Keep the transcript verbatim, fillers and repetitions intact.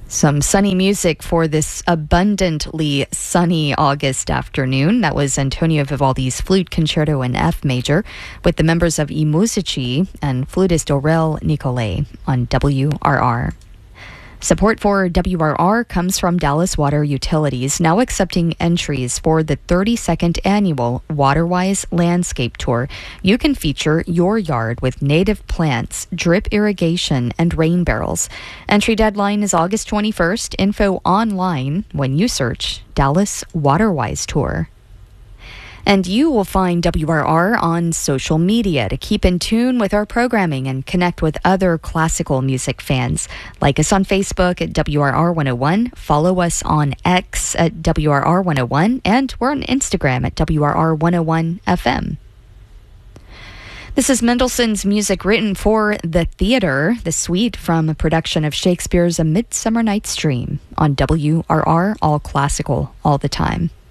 Some sunny music for this abundantly sunny August afternoon. That was Antonio Vivaldi's Flute Concerto in F major with the members of I Musici and flutist Aurel Nicolai on W R R. Support for W R R comes from Dallas Water Utilities, now accepting entries for the thirty-second annual Waterwise Landscape Tour. You can feature your yard with native plants, drip irrigation, and rain barrels. Entry deadline is August twenty-first. Info online when you search Dallas Waterwise Tour. And you will find W R R on social media to keep in tune with our programming and connect with other classical music fans. Like us on Facebook at W R R one oh one, follow us on X at W R R one oh one, and we're on Instagram at W R R one oh one F M. This is Mendelssohn's music written for the theater, the suite from a production of Shakespeare's A Midsummer Night's Dream on W R R, all classical, all the time.